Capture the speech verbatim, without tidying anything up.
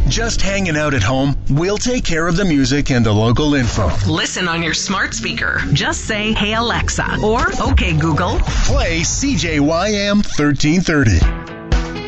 Just hanging out at home? We'll take care of the music and the local info. Listen on your smart speaker. Just say, "Hey Alexa," or "Okay Google." Play C J Y M thirteen thirty.